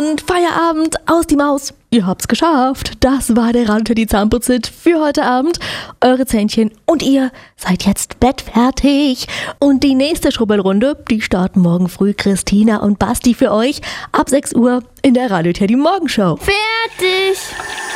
und Feierabend, aus die Maus. Ihr habt's geschafft. Das war der Radio Teddy Zahnputz-Hit für heute Abend. Eure Zähnchen und ihr seid jetzt bettfertig. Und die nächste Schrubbelrunde, die starten morgen früh Christina und Basti für euch ab 6 Uhr in der Radio Teddy Morgenshow. Fertig!